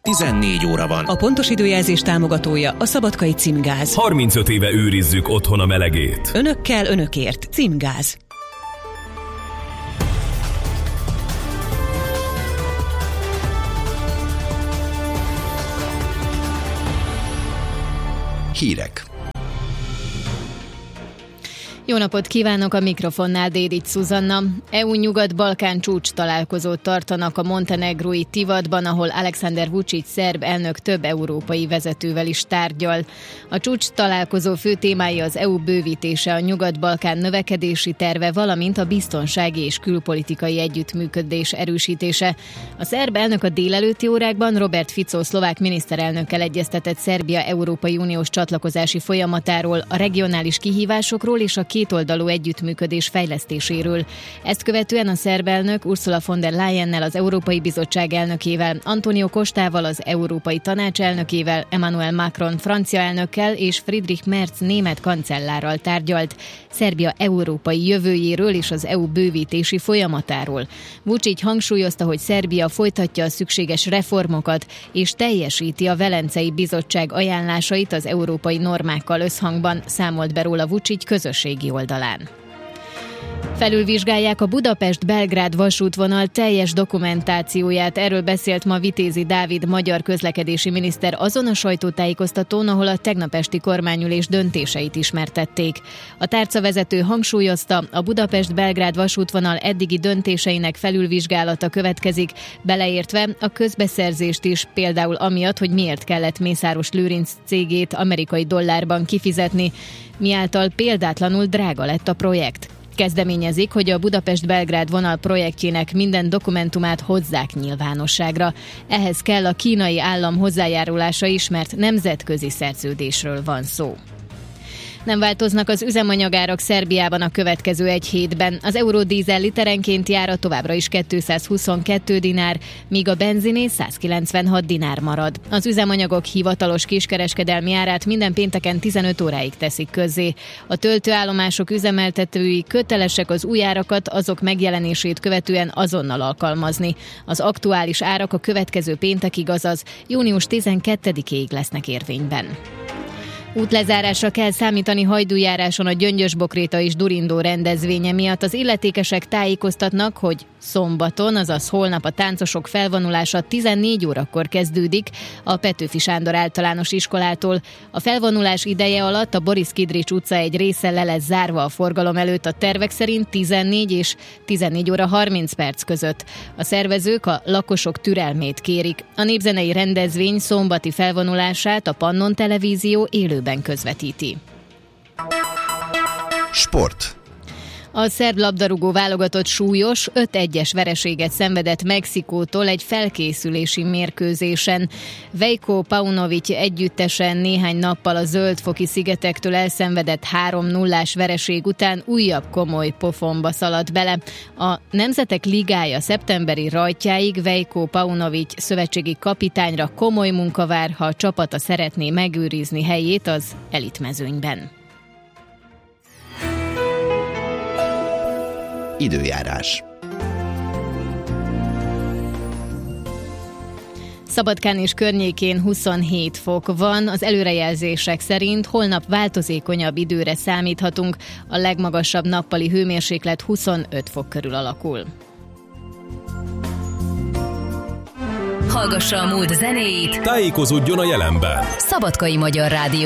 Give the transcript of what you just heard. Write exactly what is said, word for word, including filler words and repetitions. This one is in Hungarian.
tizennégy óra van. A pontos időjelzés támogatója a Szabadkai Címgáz. harmincöt éve őrizzük otthon a melegét. Önökkel, önökért. Címgáz. Hírek. Jó napot kívánok, a mikrofonnál Dédics Szuzanna. é u-Nyugat-Balkán csúcs találkozót tartanak a montenegrói Tivadban, ahol Alexander Vučić szerb elnök több európai vezetővel is tárgyal. A csúcs találkozó fő témái az é u bővítése, a Nyugat-Balkán növekedési terve, valamint a biztonsági és külpolitikai együttműködés erősítése. A szerb elnök a délelőtti órákban Robert Fico szlovák miniszterelnökkel egyeztetett Szerbia Európai Uniós csatlakozási folyamatáról, a regionális kihívásokról és a kétoldalú együttműködés fejlesztéséről. Ezt követően a szerb elnök Ursula von der Leyennel, az Európai Bizottság elnökével, Antonio Costával, az Európai Tanács elnökével, Emmanuel Macron francia elnökkel és Friedrich Merz német kancellárral tárgyalt Szerbia európai jövőjéről és az é u bővítési folyamatáról. Vučić hangsúlyozta, hogy Szerbia folytatja a szükséges reformokat és teljesíti a Velencei Bizottság ajánlásait az európai normákkal összhangban, számolt be róla Vučić közösségi oldalán. Felülvizsgálják a Budapest-Belgrád vasútvonal teljes dokumentációját. Erről beszélt ma Vitézi Dávid magyar közlekedési miniszter azon a sajtótájékoztatón, ahol a tegnap esti kormányülés döntéseit ismertették. A tárcavezető hangsúlyozta, a Budapest-Belgrád vasútvonal eddigi döntéseinek felülvizsgálata következik, beleértve a közbeszerzést is, például amiatt, hogy miért kellett Mészáros Lőrinc cégét amerikai dollárban kifizetni, miáltal példátlanul drága lett a projekt. Kezdeményezik, hogy a Budapest-Belgrád vonal projektjének minden dokumentumát hozzák nyilvánosságra. Ehhez kell a kínai állam hozzájárulása is, mert nemzetközi szerződésről van szó. Nem változnak az üzemanyagárak Szerbiában a következő egy hétben. Az eurodízel literenkénti ára továbbra is kétszázhuszonkettő dinár, míg a benziné százkilencvenhat dinár marad. Az üzemanyagok hivatalos kiskereskedelmi árát minden pénteken tizenöt óráig teszik közzé. A töltőállomások üzemeltetői kötelesek az új árakat azok megjelenését követően azonnal alkalmazni. Az aktuális árak a következő péntekig, azaz június tizenkettedikéig lesznek érvényben. Útlezárásra kell számítani Hajdújáráson a Gyöngyös-Bokréta és Durindó rendezvénye miatt. Az illetékesek tájékoztatnak, hogy szombaton, azaz holnap a táncosok felvonulása tizennégy órakor kezdődik a Petőfi Sándor általános iskolától. A felvonulás ideje alatt a Boris Kidrics utca egy része le lesz zárva a forgalom előtt, a tervek szerint tizennégy és tizennégy óra harminc perc között. A szervezők a lakosok türelmét kérik. A népzenei rendezvény szombati felvonulását a Pannon Televízió élőben közvetíti. Sport. A szerb labdarúgó válogatott súlyos öt egyes vereséget szenvedett Mexikótól egy felkészülési mérkőzésen. Veljko Paunović együttesen néhány nappal a Zöld-foki szigetektől elszenvedett három nullás vereség után újabb komoly pofonba szaladt bele. A Nemzetek Ligája szeptemberi rajtjáig Veljko Paunović szövetségi kapitányra komoly munka vár, ha a csapata szeretné megőrizni helyét az elitmezőnyben. Időjárás. Szabadkán és környékén huszonhét fok van, az előrejelzések szerint holnap változékonyabb időre számíthatunk, a legmagasabb nappali hőmérséklet huszonöt fok körül alakul. Hallgassa a múlt zenéit, tájékozódjon a jelenben. Szabadkai Magyar Rádió.